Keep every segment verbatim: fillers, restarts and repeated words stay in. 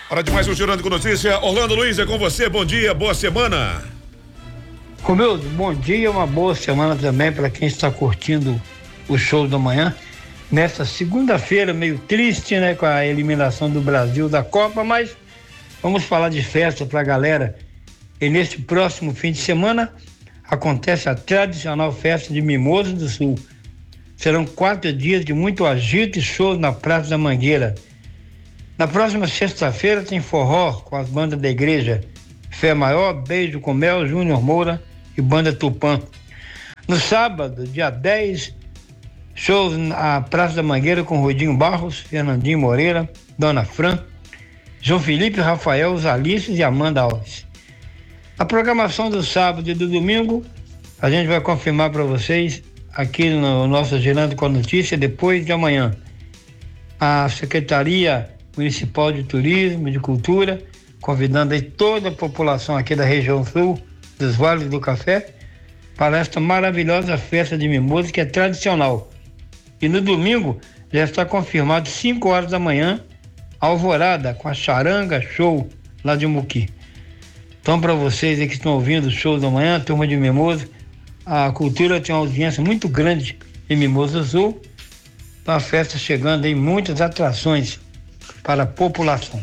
Hora de mais um Girando com Notícia. Orlando Luiz, é com você. Bom dia, boa semana. Romildo, bom dia, uma boa semana também para quem está curtindo o show da manhã. Nessa segunda-feira, meio triste, né, com a eliminação do Brasil da Copa, mas vamos falar de festa para a galera. E neste próximo fim de semana acontece a tradicional festa de Mimoso do Sul. Serão quatro dias de muito agito e shows na Praça da Mangueira. Na próxima sexta-feira tem forró com as bandas da igreja Fé Maior, Beijo com Mel, Júnior Moura e Banda Tupã. No sábado, dia dez, shows na Praça da Mangueira com Rodinho Barros, Fernandinho Moreira, Dona Fran, João Felipe, Rafael, os Alices e Amanda Alves. A programação do sábado e do domingo a gente vai confirmar para vocês aqui no nosso Girando com a Notícia depois de amanhã. A Secretaria Municipal de Turismo e de Cultura convidando aí toda a população aqui da região sul dos Vales do Café para esta maravilhosa festa de mimosa que é tradicional. E no domingo já está confirmado cinco horas da manhã, alvorada com a charanga show lá de Muqui. Então, para vocês aí que estão ouvindo o show da manhã, turma de Mimoso, a cultura tem uma audiência muito grande em Mimoso Sul. Então, a festa chegando aí, muitas atrações para a população.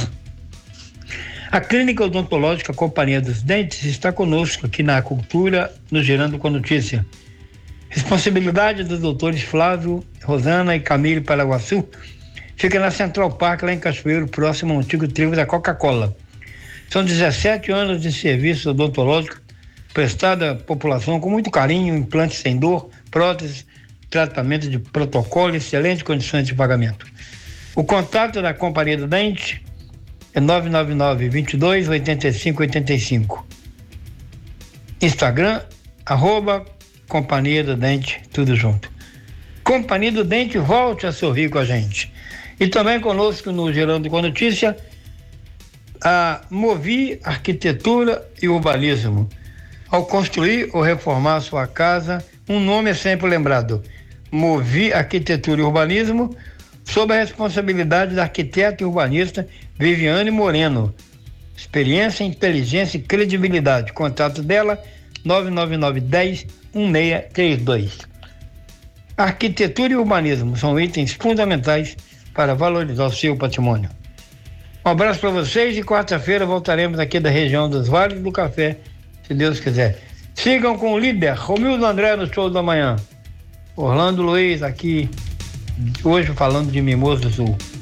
A Clínica Odontológica Companhia dos Dentes está conosco aqui na Cultura, no Girando com a Notícia. Responsabilidade dos doutores Flávio, Rosana e Camille Paraguaçu. Fica na Central Park, lá em Cachoeiro, próximo ao antigo trigo da Coca-Cola. São dezessete anos de serviço odontológico prestado à população com muito carinho, implantes sem dor, próteses, tratamento de protocolo, excelentes condições de pagamento. O contato da Companhia do Dente é nove nove nove, vinte e dois, oitenta e cinco, oitenta e cinco. Instagram, arroba Companhia do Dente, tudo junto. Companhia do Dente, volte a sorrir com a gente. E também conosco no Girando com a Notícia, a Movi Arquitetura e Urbanismo. Ao construir ou reformar sua casa, um nome é sempre lembrado: Movi Arquitetura e Urbanismo, sob a responsabilidade da arquiteta e urbanista Viviane Moreno. Experiência, inteligência e credibilidade. Contato dela, nove nove nove, dez, dezesseis trinta e dois. Arquitetura e urbanismo são itens fundamentais para valorizar o seu patrimônio. Um abraço para vocês e quarta-feira voltaremos aqui da região dos Vales do Café, se Deus quiser. Sigam com o líder Romildo André no show da manhã. Orlando Luiz aqui, hoje falando de Mimoso do Sul.